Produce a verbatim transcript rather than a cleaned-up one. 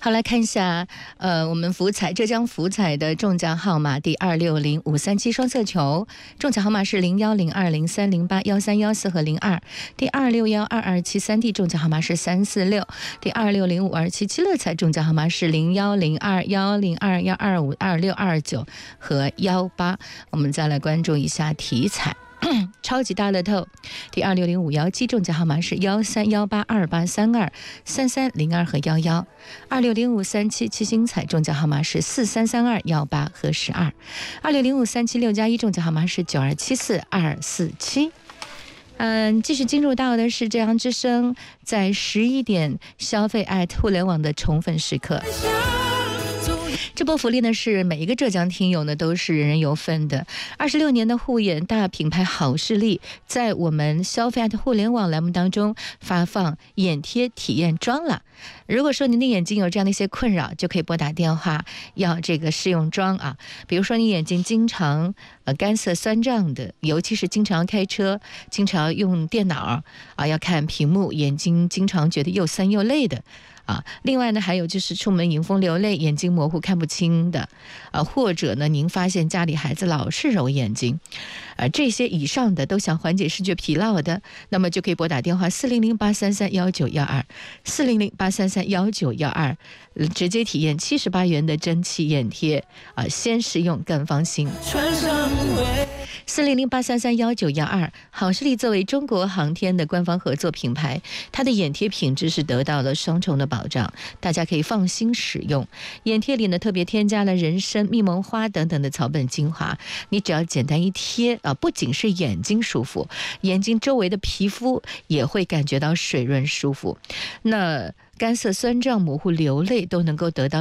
好，来看一下，呃，我们福彩浙江福彩的中奖号码第二六零五三七双色球，中奖号码是零幺零二零三零八幺三幺四和零二。第二六幺二二七三 D 中奖号码是三四六。第二六零五二七七乐彩中奖号码是零幺零二幺零二幺二五二六二九和幺八。我们再来关注一下体彩。超级大乐透第二六零五幺七中奖号码是幺三幺八二八三二三三零二和幺幺。二六零五三七七星彩中奖号码是四三三二幺八和十二。二六零五三七六加一中奖号码是九二七四二四七。嗯，继续进入到的是浙江之声在十一点消费爱互联网的宠粉时刻。这波福利呢，是每一个浙江听友呢都是人人有份的。二十六年的护眼大品牌好视力，在我们消费爱的互联网栏目当中发放眼贴体验装了。如果说您的眼睛有这样的一些困扰，就可以拨打电话要这个试用装啊。比如说你眼睛经常呃干涩酸胀的，尤其是经常开车、经常用电脑啊，要看屏幕，眼睛经常觉得又酸又累的。啊，另外呢，还有就是出门迎风流泪，眼睛模糊看不清的，啊，或者呢，您发现家里孩子老是揉眼睛，啊，这些以上的都想缓解视觉疲劳的，那么就可以拨打电话四零零八三三幺九幺二，四零零八三三幺九幺二，直接体验七十八元的蒸汽眼贴，啊，先试用更放心。四零零八三三幺九幺二，好视力作为中国航天的官方合作品牌，它的眼贴品质是得到了双重的保障，大家可以放心使用。眼贴里呢特别添加了人参、蜜蒙花等等的草本精华，你只要简单一贴啊，不仅是眼睛舒服，眼睛周围的皮肤也会感觉到水润舒服。那干涩、酸胀、模糊、流泪都能够得到